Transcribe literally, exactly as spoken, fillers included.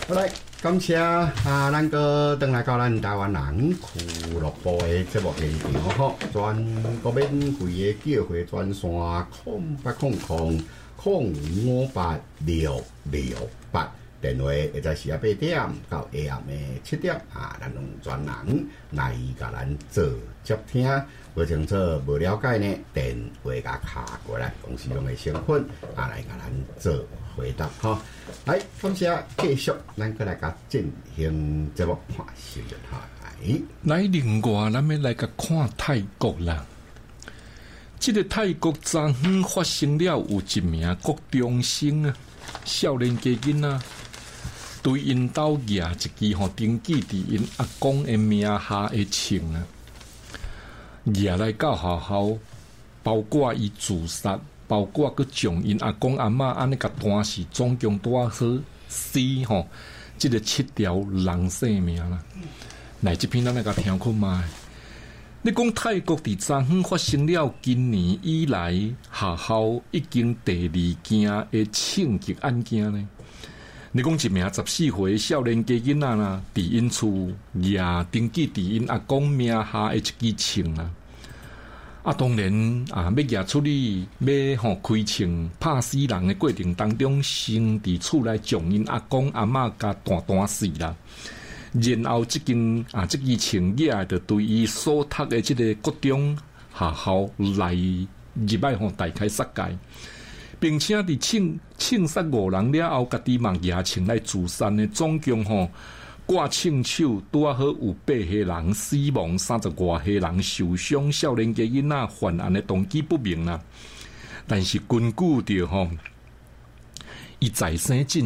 好来，感谢啊，咱个登来到咱台湾人俱乐部的节目现场吼，全国免费的叫回专线空八空空空五八六六八，电话会在十八点到下暗的七点啊，咱用专人来甲咱做接听。无清楚、无了解呢，电话甲卡过来，公司用的身份啊来甲咱做回答哈。来，感谢继续，咱过来甲进行节目看新闻哈。 来，另外咱们来甲看泰国啦。这个泰国昨昏发生了有一名国中生啊，少年家囡仔，对因兜举一支吼登记伫因阿公的名下的枪啊。举来到学校，包括伊自杀，包括佮将因阿公阿嬷安尼甲断死，总共多好死吼，即、這个七条人性命啦。来，这篇咱来甲听看卖。你讲泰国伫昨昏发生了今年以来学校已经第二件的枪击案件呢？你讲一名十四岁少年家囡仔啦，伫因厝也登记伫因阿公名下的一支枪啦。啊，当然啊，要举出去要吼开枪拍死人的过程当中，先伫厝内将因阿公阿嬷甲弹弹死啦。然后即间啊，即支枪举就对伊所读的即个国中学校来入来吼大开杀戒。并且伫枪枪杀五人了后，家己嘛举枪来自杀的，总共吼挂枪手拄啊好有八个人死亡，三十外个人受伤，少年家囡仔犯案的动机不明啦。但是根据着吼，伊在生进